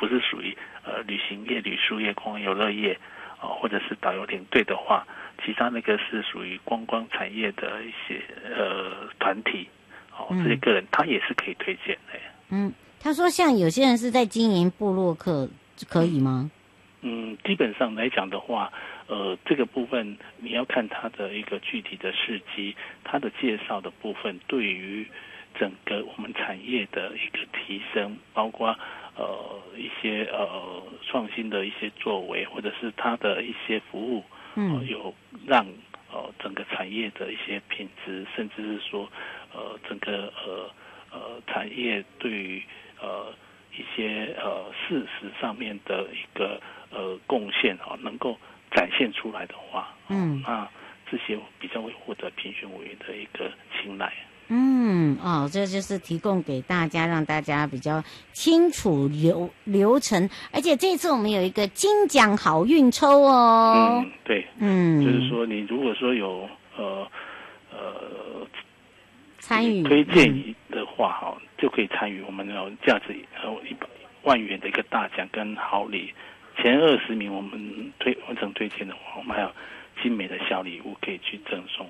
不是属于旅行业、旅宿业、观光游乐业或者是导游领队的话，其他那个是属于观光产业的一些团体这些个人他也是可以推荐的。 他说像有些人是在经营部落客，可以吗？ 基本上来讲的话，这个部分你要看它的一个具体的事迹，它的介绍的部分，对于整个我们产业的一个提升，包括一些创新的一些作为，或者是它的一些服务，有让整个产业的一些品质，甚至是说整个产业对于一些事实上面的一个贡献能够展现出来的话，那这些比较会获得评选委员的一个青睐。 这就是提供给大家，让大家比较清楚流程，而且这次我们有一个金奖好运抽哦。 对，就是说你如果说有参与推荐的话，就可以参与我们有价值100万元的一个大奖跟好礼。前20名我们完成推荐的话，我们还有精美的小礼物可以去赠送。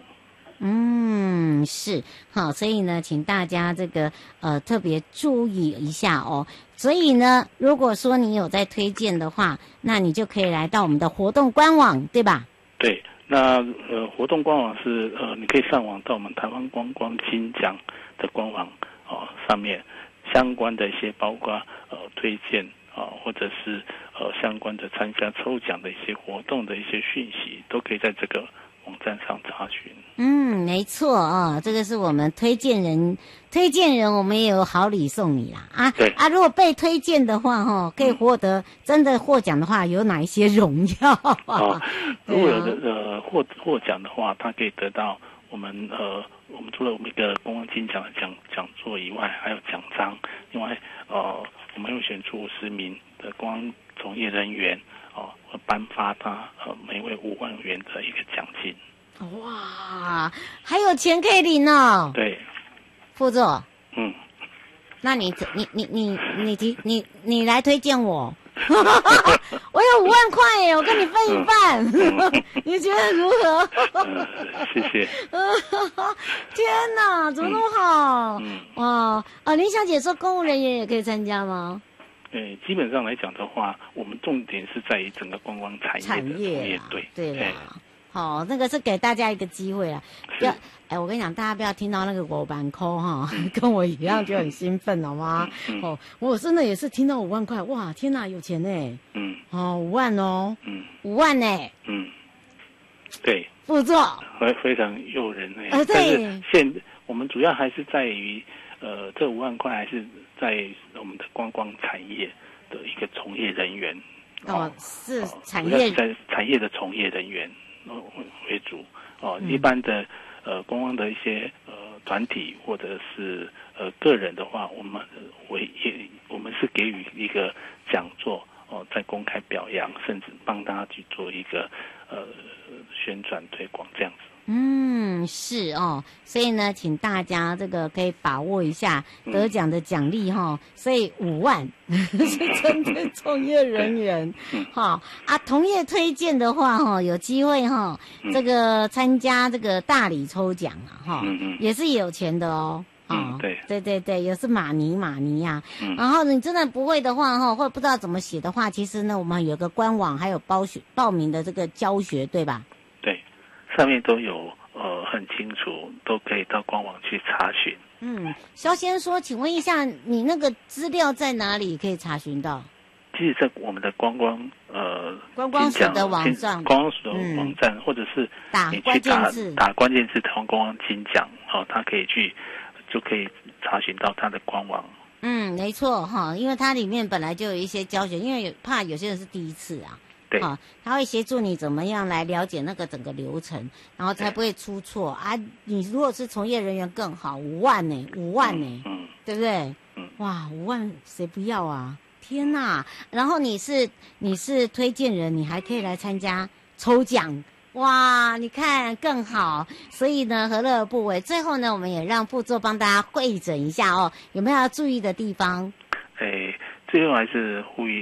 是好，所以呢，请大家这个特别注意一下哦。所以呢，如果说你有在推荐的话，那你就可以来到我们的活动官网，对吧？ 对，那活动官网是你可以上网到我们台湾观光金奖的官网上面相关的一些包括推荐或者是相关的参加抽奖的一些活动的一些讯息，都可以在这个网站上查询。 没错这个是我们推荐人，我们也有好礼送你啦对如果被推荐的话可以获得真的获奖的话，有哪一些荣耀如果有获奖的话，他可以得到我们除了我们一个观光金奖的讲座以外，还有奖章。另外我们会选出50名的观光从业人员会颁发他每位5万元的一个奖金。 哇，还有钱可以领哦。 对， 副座，那你来推荐我，我有5万块耶，我跟你分一半，你觉得如何？ 谢谢。 天哪，怎么那么好？林小姐说公务人员也可以参加吗？ 基本上来讲的话，我们重点是在于整个观光产业的对啦。好，那个是给大家一个机会啦。我跟你讲，大家不要听到那个5万块跟我一样就很兴奋，好吗？我真的也是听到5万块，哇，天哪，有钱呢！5万哦，5万呢。 对， 副座非常诱人对。 但是我们主要还是在于这5万块还是在我们的观光产业的一个从业人员是产业在产业的从业人员为主一般的观光的一些团体或者是个人的话，我们是给予一个讲座在公开表扬，甚至帮大家去做一个宣传推广这样子。 是所以呢，请大家这个可以把握一下得奖的奖励所以5万是针对从业人员同业推荐的话有机会这个参加这个大礼抽奖也是有钱的哦。对，也是马尼呀。然后你真的不会的话或者不知道怎么写的话，其实呢我们有个官网，还有报名的这个教学，对吧？ 对，上面都有很清楚，都可以到官网去查询。 肖先说，请问一下，你那个资料在哪里可以查询到？ 其实，在我们的观光署的网站， 观光署的网站，或者是你去打关键字台湾观光金奖，它可以就可以查询到它的官网。 没错因为它里面本来就有一些教学，因为怕有些人是第一次对， 他会协助你怎么样来了解那个整个流程，然后才不会出错你如果是从业人员更好，5万呢对不对？哇，5万谁不要啊？天哪！然后你是推荐人，你还可以来参加抽奖，哇！你看更好，所以呢，何乐而不为？最后呢，我们也让副座帮大家汇整一下有没有要注意的地方？ 最后还是呼吁